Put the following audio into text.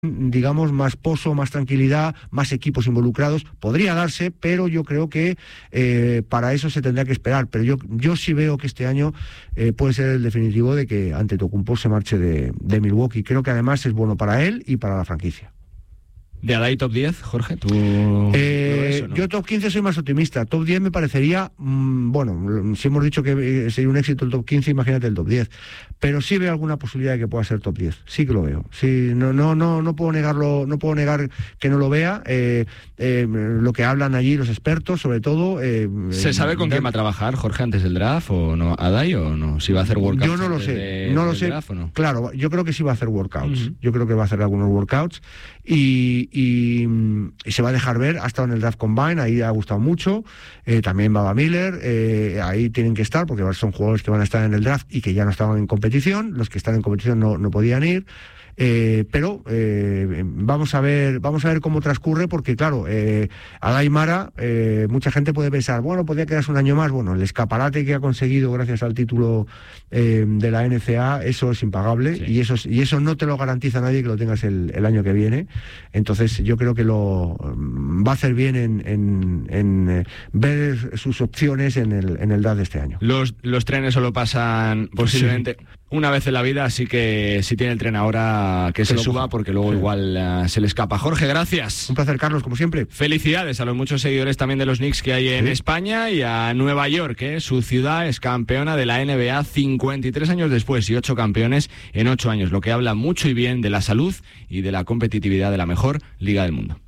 digamos, más pozo, más tranquilidad, más equipos involucrados. Podría darse, pero yo creo que para eso se tendrá que esperar. Pero yo sí veo que este año puede ser el definitivo de que Antetokounmpo se marche de Milwaukee. Creo que además es bueno para él y para la franquicia. ¿De Adai top 10, Jorge? ¿Tú lo ves o no? Yo top 15 soy más optimista. Top 10 me parecería, bueno, si hemos dicho que sería un éxito el top 15, imagínate el top 10. Pero sí veo alguna posibilidad de que pueda ser top 10. Sí que lo veo. Sí, no puedo negarlo, no puedo negar que no lo vea. Lo que hablan allí los expertos, sobre todo. ¿Se sabe con quién va a trabajar, Jorge, antes del draft o no? ¿Adai o no? ¿Si va a hacer workouts? Yo no lo sé. No lo sé. Draft, ¿o no? Claro, yo creo que sí va a hacer workouts. Uh-huh. Yo creo que va a hacer algunos workouts y se va a dejar ver. Ha estado en el Draft Combine, ahí ha gustado mucho. También Baba Miller, ahí tienen que estar porque son jugadores que van a estar en el draft y que ya no estaban en competición. Los que están en competición no podían ir. Pero vamos a ver cómo transcurre, porque claro, Adai Mara, mucha gente puede pensar, bueno, podría quedarse un año más. Bueno, el escaparate que ha conseguido gracias al título de la NCAA, eso es impagable. Sí. y eso no te lo garantiza nadie que lo tengas el año que viene. Entonces yo creo que lo va a hacer bien en ver sus opciones en el draft de este año. Los trenes solo pasan posiblemente una vez en la vida, así que si tiene el tren ahora, que se suba, porque luego igual se le escapa. Jorge, gracias. Un placer, Carlos, como siempre. Felicidades a los muchos seguidores también de los Knicks que hay en España, y a Nueva York, su ciudad es campeona de la NBA 53 años después y 8 campeones en 8 años, lo que habla mucho y bien de la salud y de la competitividad de la mejor liga del mundo.